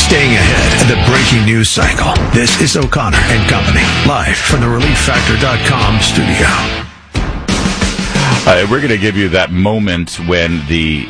Staying ahead of the breaking news cycle. This is O'Connor and Company, live from the ReliefFactor.com studio. We're going to give you that moment when the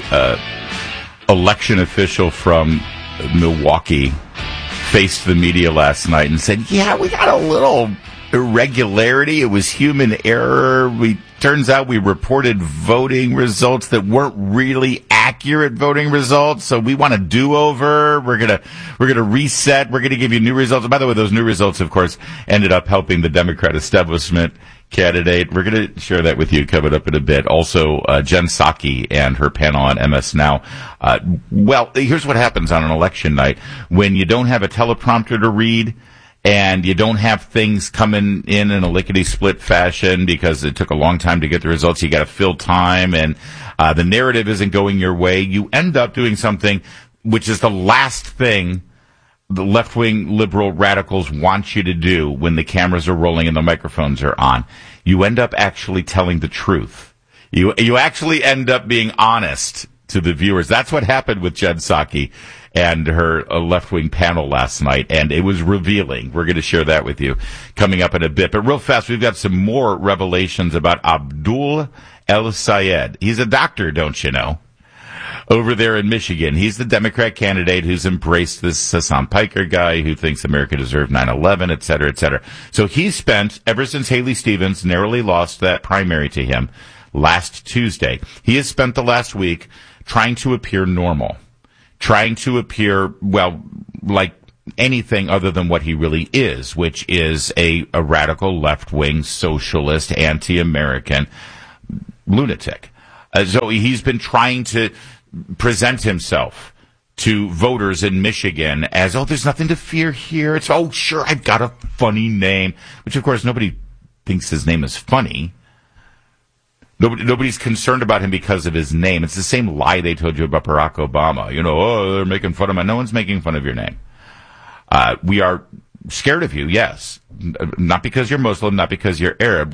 election official from Milwaukee faced the media last night and said, yeah, we got a little irregularity. It was human error. Turns out we reported voting results that weren't really accurate voting results. So we want a do-over. We're gonna reset. We're gonna give you new results. And by the way, those new results, of course, ended up helping the Democrat establishment candidate. We're going to share that with you coming up in a bit. Also, Jen Psaki and her panel on MS Now. Well, here's what happens on an election night. When you don't have a teleprompter to read and you don't have things coming in a lickety-split fashion because it took a long time to get the results, you got to fill time, and the narrative isn't going your way, you end up doing something which is the last thing the left-wing liberal radicals want you to do when the cameras are rolling and the microphones are on. You end up actually telling the truth. You actually end up being honest to the viewers. That's what happened with Jen Psaki and her left-wing panel last night, and it was revealing. We're going to share that with you coming up in a bit. But real fast, we've got some more revelations about Abdul El-Sayed. He's a doctor, don't you know? Over there in Michigan. He's the Democrat candidate who's embraced this Hassan Piker guy who thinks America deserved 9/11, et cetera, et cetera. So he's spent, ever since Haley Stevens narrowly lost that primary to him last Tuesday, he has spent the last week trying to appear normal, trying to appear, well, like anything other than what he really is, which is a radical left-wing socialist, anti-American lunatic. So he's been trying to present himself to voters in Michigan as, oh, there's nothing to fear here. It's, oh, sure, I've got a funny name, which, of course, nobody thinks his name is funny. Nobody's concerned about him because of his name. It's the same lie they told you about Barack Obama. You know, oh, they're making fun of him. No one's making fun of your name. We are scared of you, yes. Not because you're Muslim, not because you're Arab.